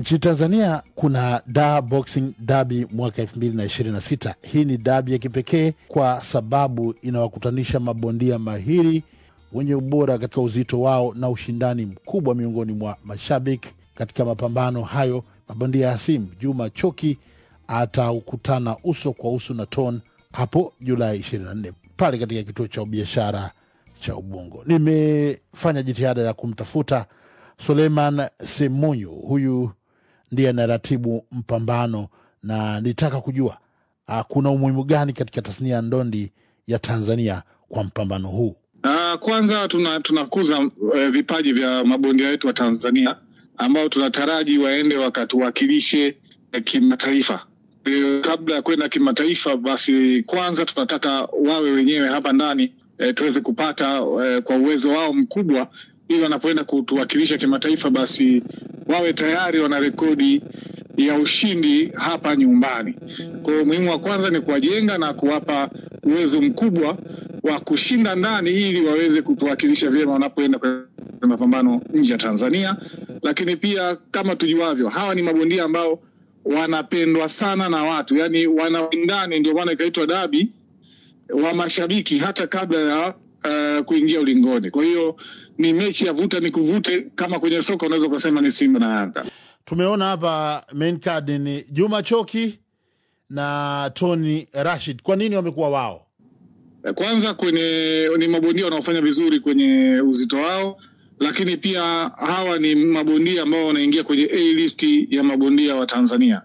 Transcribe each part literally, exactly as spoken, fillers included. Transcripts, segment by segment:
Nchini Tanzania kuna Dar Boxing Derby mwaka elfu mbili ishirini na sita. Hii ni derby ya kipekee kwa sababu inawakutanisha mabondia mahiri wenye ubora katika uzito wao na ushindani mkubwa miongoni mwa mashabiki. Katika mapambano hayo, mabondia hasimu Juma Choki atakutana uso kwa uso na Ton hapo Julai ishirini na nne pale katika kituo cha biashara cha Ubungo. Nimefanya jitihada ya kumtafuta Suleiman Semunyu, huyu ndiye anaratibu mpambano, na nitaka kujua uh, kuna umuhimu gani katika tasnia ya ndondi ya Tanzania kwa mpambano huu. Uh, kwanza tuna tunakuza uh, vipaji vya mabondia wetu wa Tanzania ambao tunataraji waende wakatuwakilishe uh, kimataifa. Uh, kabla ya kwenda kimataifa, basi kwanza tunataka wawe wenyewe hapa ndani uh, tuweze kupata uh, kwa uwezo wao mkubwa, ili wanapoenda kutuwakilisha kimataifa basi wawe tayari wana rekodi ya ushindi hapa nyumbani. Kwa hiyo muhimu wa kwanza ni kuwajenga na kuwapa uwezo mkubwa wa kushinda ndani, ili waweze kutuwakilisha vyema wanapoenda kwa mapambano nje ya Tanzania. Lakini pia kama tujuavyo, hawa ni mabondia ambao wanapendwa sana na watu, yani wanawindani, ndio maana ikaitwa derby wa mashabiki hata kabla ya uh, kuingia ulingoni. Kwa hiyo ni mechi ya vuta ni kuvute, kama kwenye soka unaweza kusema ni Simba na Yanga. Tumeona hapa main card ni Juma Choki na Tony Rashid. Kwa nini wamekuwa wao? Kwanza kwenye ni mabondia wanaofanya vizuri kwenye uzito wao, lakini pia hawa ni mabondia ambao wanaingia kwenye A list ya mabondia wa Tanzania.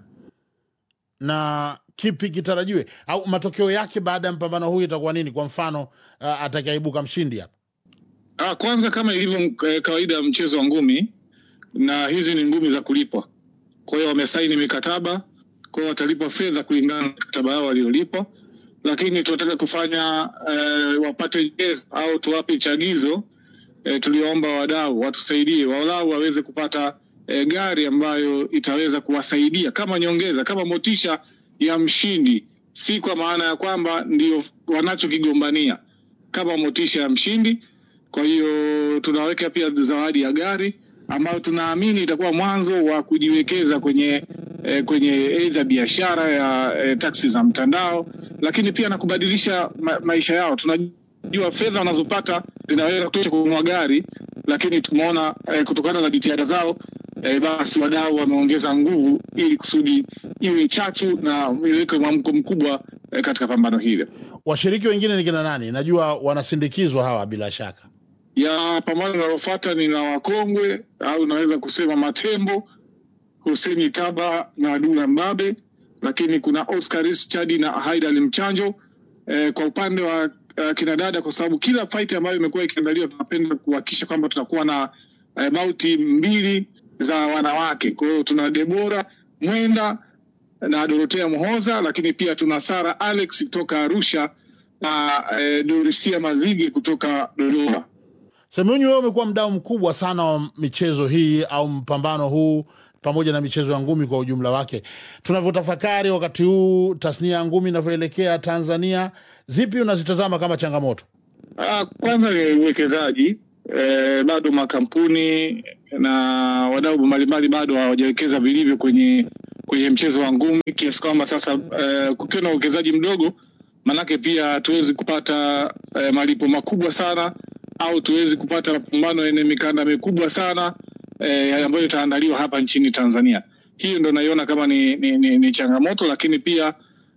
Na kipi kitarajiwe au matokeo yake baada ya mpambano huu itakuwa nini? Kwa mfano uh, atakayeibuka mshindi hapa. Ah, kwanza kama ilivyo eh, kawaida mchezo wa ngumi, na hizi ni ngumi za kulipwa. Kwa hiyo wamesaini mikataba, kwa hiyo watalipwa fedha kulingana na mikataba yao waliolipwa. Lakini tunataka kufanya eh, wapate yes, au tuwape chagizo. Eh, tuliomba wadau watusaidie, walau waweze kupata eh, gari ambayo itaweza kuwasaidia kama nyongeza, kama motisha ya mshindi, si kwa maana ya kwamba ndio wanachokigombania, kama motisha ya mshindi. Kwa hiyo tunaweka pia zawadi ya gari ambayo tunaamini itakuwa mwanzo wa kujiwekeza kwenye eh, kwenye aidha biashara ya eh, taksi za mtandao, lakini pia na kubadilisha ma maisha yao. Tunajua fedha wanazopata zinaweza kutosha kununua gari, lakini tumeona eh, kutokana na jitihada zao eh, basi wadau wameongeza nguvu ili kusudi iwe chachu na iweke mwamko mkubwa eh, katika pambano hili. Washiriki wengine ni kina nani? Najua wanasindikizwa hawa bila shaka. Ya pambano linalofuata ni la wakongwe, au naweza kusema matembo, Hussein Taba na Dula Mbabe, lakini kuna Oscar Chadi na Haida Limchanjo. E, kwa upande wa uh, kinadada, kwa sababu kila fight ambayo imekuwa ikiandaliwa tunapenda kuhakikisha kwamba tutakuwa na uh, bauti mbili za wanawake. Kwa hiyo tuna Debora Mwenda na Dorotea Muhoza, lakini pia tuna Sara Alex kutoka Arusha na uh, Dorisia Mazigi kutoka Dodoma. Semunyu, wewe umekuwa mdau mkubwa sana wa michezo hii au mpambano huu pamoja na michezo ya ngumi kwa ujumla wake. Tunavyotafakari wakati huu tasnia ya ngumi inavyoelekea Tanzania, zipi unazitazama kama changamoto? Ah, kwanza ni uwekezaji. Eh, bado makampuni na wadau mbalimbali bado hawajawekeza vilivyo kwenye kwenye mchezo wa ngumi, kiasi kwamba sasa eh, kukiwa na uwekezaji mdogo, manake pia tuwezi kupata eh, malipo makubwa sana, au tuwezi kupata mapambano yenye mikanda mikubwa sana eh, ambayo itaandaliwa hapa nchini Tanzania. Hiyo ndo naiona kama ni, ni, ni, ni changamoto. Lakini pia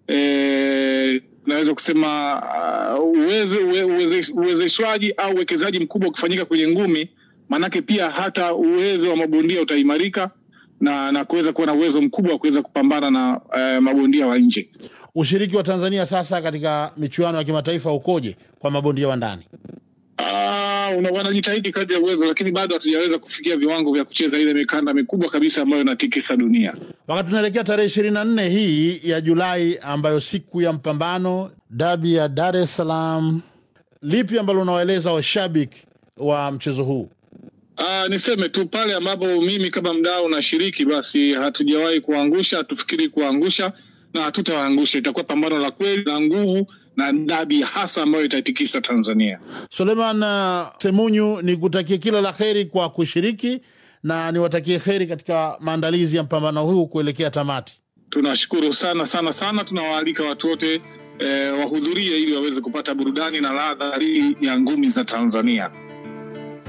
eh, naweza kusema uh, uwezo uwezeshwaji au uwekezaji mkubwa kufanyika kwenye ngumi, manake pia hata uwezo wa mabondia utaimarika na na kuweza kuwa na uwezo mkubwa wa kuweza kupambana na uh, mabondia wa nje. Ushiriki wa Tanzania sasa katika michuano ya kimataifa ukoje kwa mabondia wa ndani? Ah, uh, wanajitahidi kadri ya uwezo, lakini bado hatujaweza kufikia viwango vya kucheza ile mikanda mikubwa kabisa ambayo inatikisa dunia. Wakati tunaelekea tarehe ishirini na nne hii ya Julai, ambayo siku ya mpambano, derby ya Dar es Salaam, lipi ambalo unawaeleza washabiki wa mchezo huu? Ah, niseme tu pale ambapo mimi kama mdau na shiriki, basi hatujawahi kuangusha, hatufikiri kuangusha na hatutaangusha. Itakuwa pambano la kweli na nguvu na dabi hasa ambayo itatikisa Tanzania. Suleiman uh, Semunyu, ni kutakia kila la kheri kwa kushiriki na niwatakie heri katika maandalizi ya mpambano huu kuelekea tamati. Tunashukuru sana sana sana. Tunawaalika watu wote eh, wahudhurie ili waweze kupata burudani na ladha hii ya ngumi za Tanzania.